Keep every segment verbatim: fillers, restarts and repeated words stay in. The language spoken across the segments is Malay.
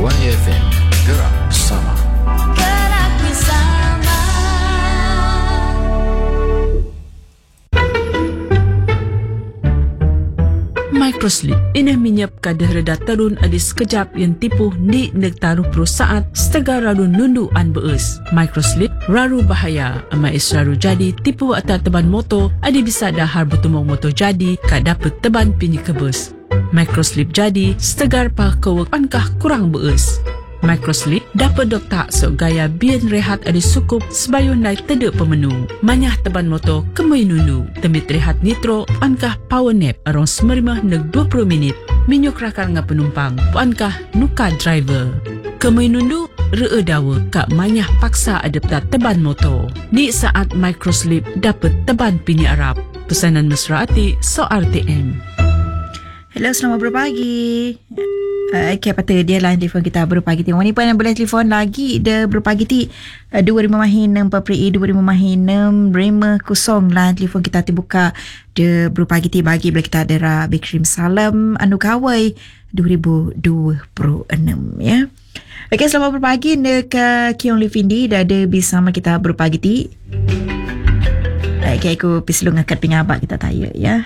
Y F M, gerak bersama. Gerak bersama. Microslip ini menyap kadah reda terun adi sekejap yang tipu di neg taruh perusahaan setega raru nundu an beus. Microslip raru bahaya ama is raru jadi tipu atas teban motor adi bisa dahar bertumong motor jadi kad dapat teban pinyi kebus. Microslip jadi setegar pa kewek ankah kurang beus. Microslip dapat doktak so gaya bian rehat adi sukup sebayun naik tedek pemenu. Manyah teban motor kemui nunu. Temit rehat nitro ankah power nap arong semerimah neg dua puluh minit. Minyuk rakar nga penumpang ankah nuka driver. Kemui nunu ree dawa kak manyah paksa adaptat teban motor. Di saat Microslip dapat teban pini Arab. Pesanan mesra ati so R T M. Hello, selamat berpagi. Uh, okay, patut dia line telefon kita berpagi ti. Wani pun boleh telefon lagi de berpagi ti uh, dua ribu mahinem papri dua ribu mahinem Rema kosong line telefon kita ti buka de berpagi ti bagi bila kita ada Bikrim Salam anu kawai dua ribu dua puluh enam ya. Okay, selamat berpagi dekat Kion Livindi dah ada bersama kita berpagi ti. Okay, aku pislung angkat pengabak kita tanya ya.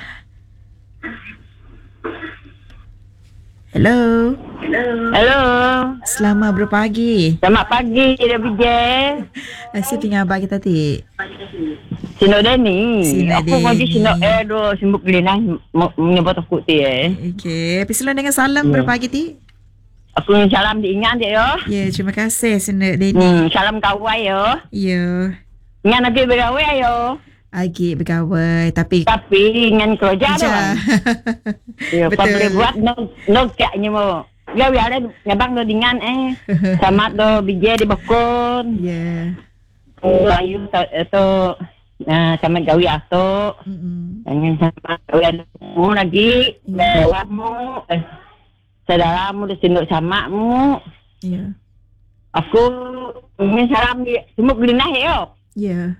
Hello. Hello. Hello. Selamat berpagi. Selamat pagi, Ida Bijay. Asyik tinggal abang kita ti. Sino Dani. Sino Aku Dani. mau di sino eh do simbuk gelinah menyebut aku ti eh. Okey, pisalan dengan salam Ya. berpagi ti. Aku yang salam diingat dia yo. Ya, terima kasih Sina Deni. Hmm, salam kawai yo. Ya. Ingat nanti bergawe yo. Lagi bergawe tapi Tapi dengan kerja tu. kerja. Ya, Betul. apa boleh buat no no kaknya mo. Ya biar ngabang do dengan eh. Sama do Bijay di Bokon. Ya. Oh, ayu tu nah sama gawi ato. Mm-mm. Ingin sama gawi mu lagi. Bawamu eh saudaramu di sini sama mu. Ya. Aku ingin salam di semua gelinah yo. Ya.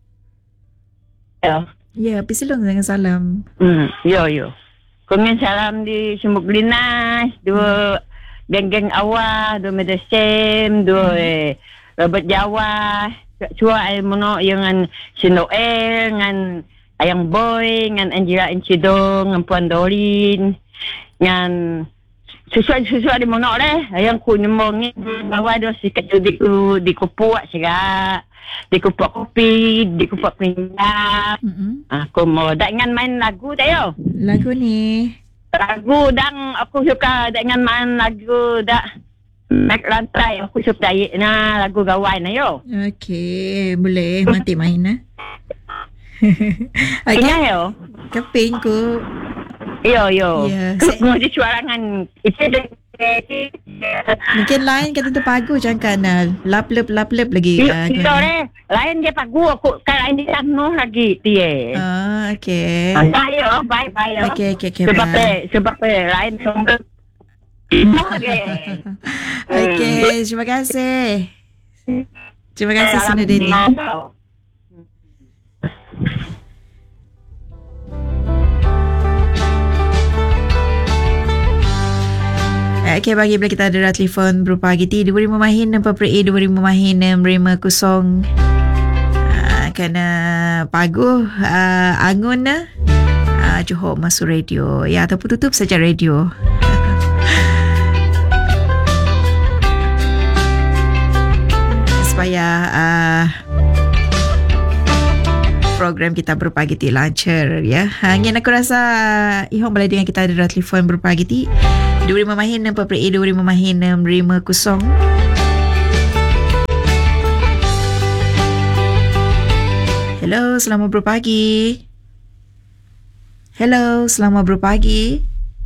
Ya. Ya, pisalan dengan salam. Hmm, yo yo. Kami salam di semua gelinah, dua geng-geng awal, dua medesem, dua eh, Robert Jawa, cua ay mono yang Sinoel, ngan Ayang Boy, ngan Anjira Incidong, ngan Puan Dorin, ngan sesuai-sesuai di mono leh, ayang ku nyemongin bawa do sikat di ku di kupuak siga. Di kupak kopi, di kupak minyak. Mm-mm. Aku mau dengan main lagu tayo. Lagu ni. Lagu dang aku suka dengan main lagu dak naik lantai. Aku suka na lagu gawai na yo. Okey, boleh mati main nah. Ingat Okey, yo. keping ku. Yo yo. Ya, Aku saya- mau di suarangan itu deh. Mungkin lain kata tu pagu jangan uh, lap-lap lap-lap lagi. Itu Uh, deh. Lain dia pagu aku kan lain dia noh lagi tie. Ah, okey. Ayo, bye bye yo. Okey, okey, okey. Sebab bye. eh, sebab eh, lain sumber. Okay. Okey, terima kasih. Terima kasih Sina Deni. Okey, bagi bila kita ada telefon berupa giti dua ribu mahin dan papri dua ribu mahin Rema kosong. Ah, kena pagu uh, angun na. Uh, Johor masuk radio ya ataupun tutup saja radio. Supaya uh, program kita berpagi ti lancar ya. Hanya aku rasa ihong boleh dengan kita ada telefon berpagi ti dua ribu mahin dan papri dua ribu mahin Rema kosong. Hello, selamat berpagi. Hello, selamat berpagi.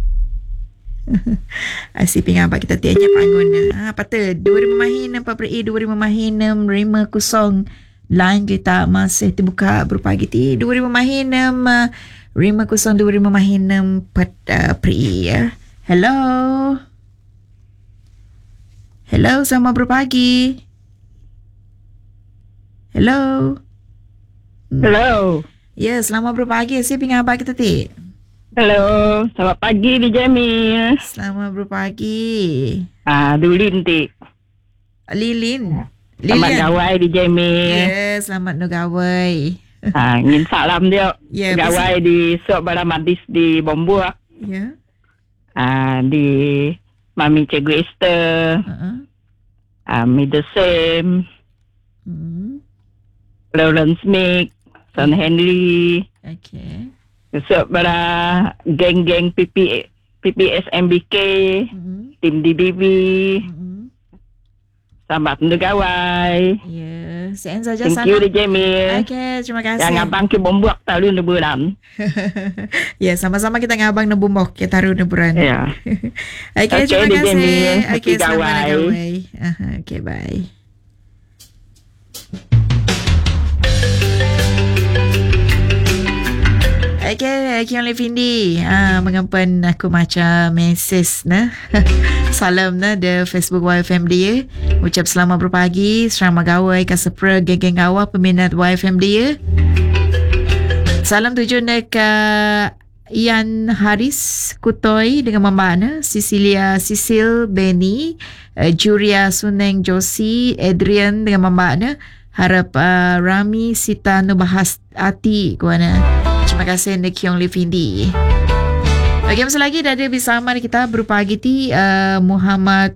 Asyik pinggan apa kita tianya pangun. Ha, patut dua ribu mahin dan papri dua ribu mahin Rema kosong. Line kita masih terbuka berpagi ti dua ribu mahin uh, Rema kosong dua ribu mahin pat uh, pri ya. Hello. Hello, selamat berpagi. Hello. Hello. Ya, selamat berpagi. Saya pinggan apa kita ti? Hello, selamat pagi di Jamil. Selamat berpagi. Ah, Dulin ti. Lilin. Selamat Lilian. gawai di Jamil. Ya, selamat nugawai. Ah, ingin salam dia. Ya, Gawai di Sok Baramadis di Bombuak. Ya. Ah, di Mami Cikgu Esther. Uh-uh. Ah, Middle Sam. Hmm. Lawrence Smith. Son Henry. Okay. Sok bara geng-geng P P P P S M B K. Hmm. Tim D B B. Hmm. Selamat nugawai. Ya, sen saja Thank sana. you di Jamil. Okay, terima kasih. Yang abang ke Bombuak tahu ni bulan. Ya, sama-sama kita ngabang nebumok kita taruh neburan. Ya. Okay, Okay, terima di kasih. Jamil. Okay, Happy selamat gawai. gawai. Aha, okay, bye. Okay, Kion Levindi. Ah, mengampan aku macam mesej na. Salam na de Facebook Y F M dia. Ucap selamat berpagi, selamat gawai kasepra geng-geng awak peminat Y F M dia. Salam tuju na ke Ian Haris Kutoy dengan mamana Cecilia Sisil Benny, uh, Juria Suneng Josie, Adrian dengan mamana. Harap uh, Rami Sita Nubahas Ati kuana. Terima kasih Nek Kiong Levindi. Okey, masa lagi dah ada bersama kita berpagi ti uh, Muhammad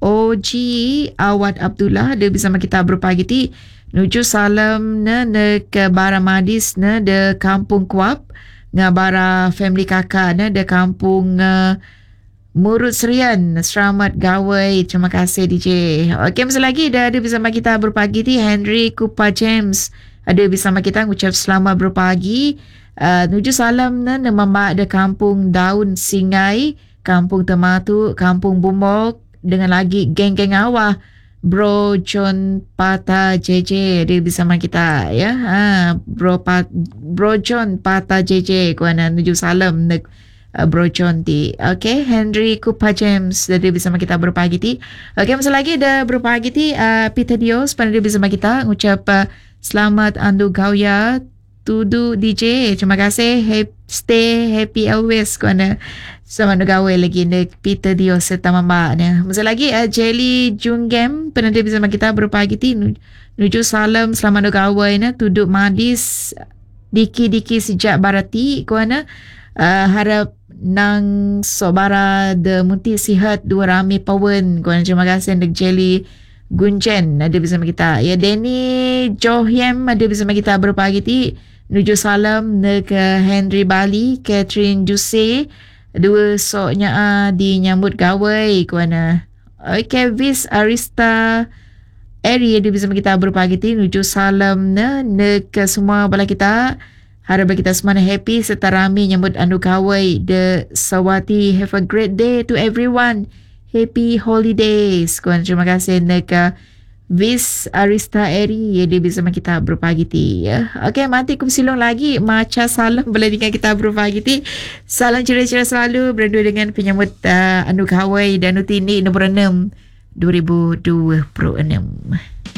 Oji Awad Abdullah ada bersama kita berpagi ti nuju salam na ne ke Baramadis na de Kampung Kuap ngabara family kakak na de Kampung uh, Murut Serian. Selamat gawai. Terima kasih D J. Okey, masa lagi dah ada bersama kita berpagi ti Henry Kupa James ada bersama kita ngucap selamat berpagi. Uh, nuju salam na nama ada Kampung Daun Singai, Kampung Tematu, Kampung Bumbok dengan lagi geng-geng awah Bro John Pata J J dia bersama kita ya. Ha, Bro Pat, Bro John Pata J J kuana nuju salam na uh, Bro John ti. Okay, Henry Kupa James dia bersama kita berpagi ti. Okay, masa lagi dah berpagi ti uh, Peter Dios pada dia bersama kita ngucap uh, selamat andu gauya Tudu D J. Terima kasih. Happy, stay happy always kuana sama negawai lagi nek Peter Dio serta mamanya. Masa lagi uh, Jelly Junggem pernah dia bersama kita berpagi ti nuju salam selamat negawai na Tudu Madis diki-diki sejak barati kuana uh, harap nang sobara de muti sihat dua rami pawen kuana. Terima kasih nek Jelly Gunjen ada bersama kita. Ya, Danny Johyem ada bersama kita berpagi ti nuju salam ne ke Henry Bali, Catherine Juse, dua soknya uh, di nyambut gawai kuana. Okay, Vis Arista Eri ada bersama kita berpagi ti nuju salam ne ne ke semua bala kita. Harap kita semua happy serta rami nyambut andu gawai de Sawati. Have a great day to everyone. Happy holidays. Kuan terima kasih neka Vis Arista Eri yang dia bersama kita berpagi ti ya. Okey, mati kum silong lagi maca salam boleh dengan kita berpagi ti. Salam ceria-ceria selalu berdua dengan penyambut uh, anu gawai dan utini nombor enam dua ribu dua puluh enam.